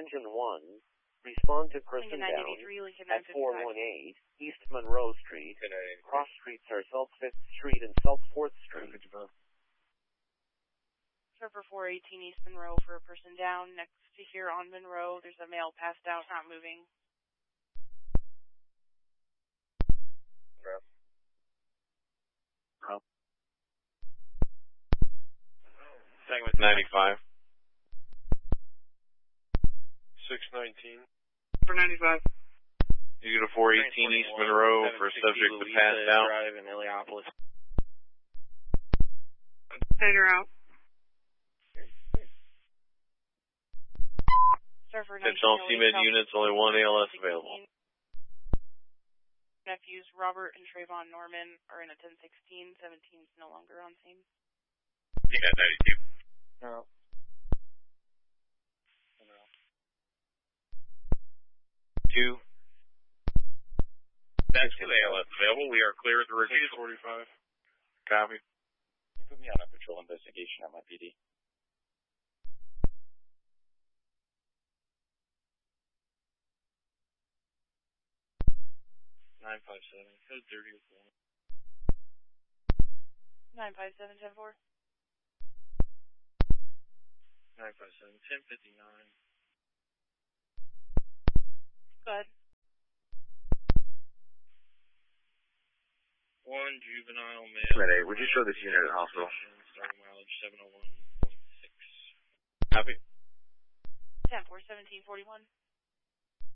Engine 1, respond to person Lincoln down 983, Lincoln at 955. 418 East Monroe Street. Cross streets are South 5th Street and South 4th Street. Server 418 East Monroe for a person down. Next to here on Monroe, there's a male passed out, not moving. Segment 95. 619. For 95. You go to 418 East Monroe for a subject to pass out. Drive in Illiopolis. Center out. Server 19. Attention all CMed units, only one ALS available. Nephews Robert and Trayvon Norman are in a 1016. 17 is no longer on scene. You got 92. No. Two. That's two ALS available. We are clear at the refusal. 45. Copy. You put me on a patrol investigation at my PD. Code 30 with 1. 957 10-4. 957 1059. Go ahead. 1 juvenile male. Mayday, would you show this unit at hospital? Starting mileage 701.6. Copy. 10-4 1741.